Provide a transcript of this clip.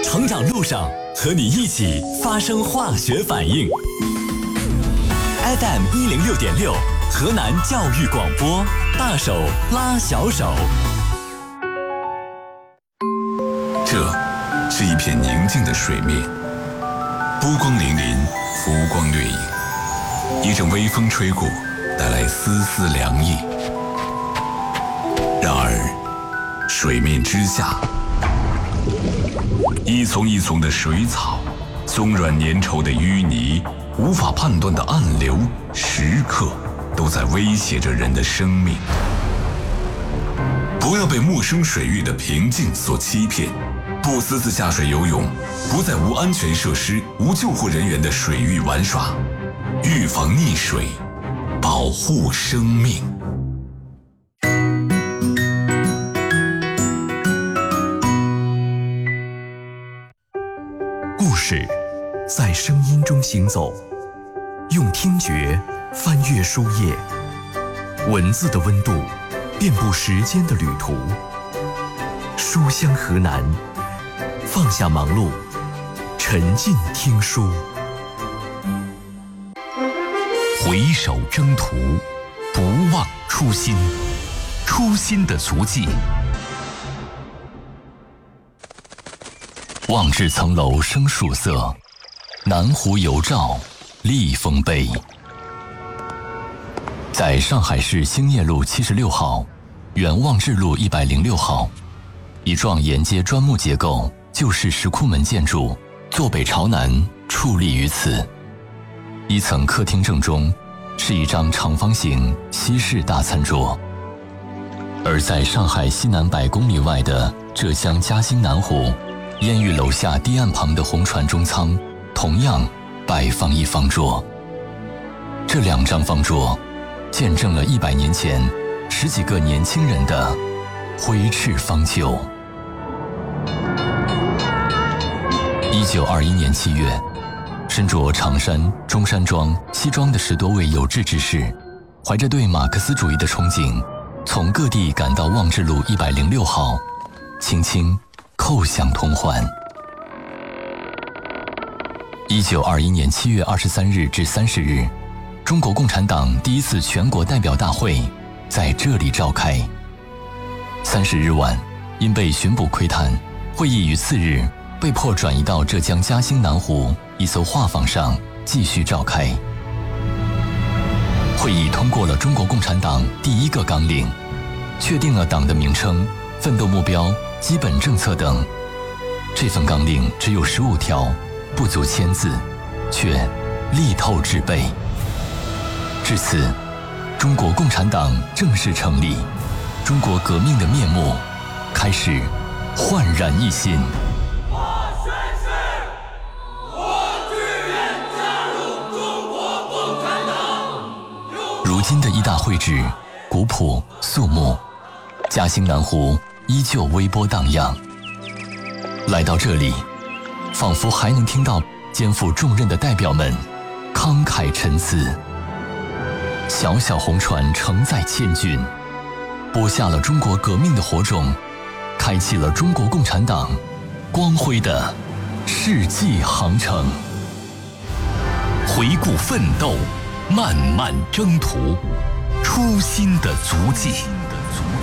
成长路上和你一起发生化学反应。FM 106.6，河南教育广播，大手拉小手。 这是一片宁静的水面，波光粼粼，浮光掠影。一阵微风吹过，带来丝丝凉意。然而，水面之下，一丛一丛的水草，松软粘稠的淤泥，无法判断的暗流，时刻都在威胁着人的生命。不要被陌生水域的平静所欺骗，不私自下水游泳，不在无安全设施、无救护人员的水域玩耍，预防溺水，保护生命。 故事在声音中行走，用听觉翻阅书页，文字的温度遍布时间的旅途。书香河南，放下忙碌，沉浸听书。回首征途，不忘初心，初心的足迹。望至层楼生树色，南湖犹照历风碑。在上海市兴业路76号、原望志路106号，一幢沿街砖木结构旧式石库门建筑，坐北朝南矗立于此。一层客厅正中是一张长方形西式大餐桌，而在上海西南100公里外的浙江嘉兴南湖，烟雨楼下堤岸旁的红船中舱，同样摆放一方桌。这2张方桌，见证了100年前10几个年轻人的挥斥方遒。1921年7月，身着长衫、中山装、西装的10多位有志之士，怀着对马克思主义的憧憬，从各地赶到望志路106号，轻轻叩响铜环。1921年7月23日至30日，中国共产党第一次全国代表大会在这里召开。30日晚，因被巡捕窥探，会议于次日被迫转移到浙江嘉兴南湖一艘画舫上继续召开。会议通过了中国共产党第1个纲领，确定了党的名称、奋斗目标、基本政策等。这份纲领只有15条，不足1000字，却力透纸背。至此，中国共产党正式成立，中国革命的面目开始焕然一新。 我宣誓，我自愿加入中国共产党。 如今的一大会址，古朴肃穆，嘉兴南湖依旧微波荡漾。来到这里，仿佛还能听到肩负重任的代表们慷慨陈词。小小红船承载千军，播下了中国革命的火种，开启了中国共产党光辉的世纪航程。回顾奋斗，漫漫征途，初心的足迹。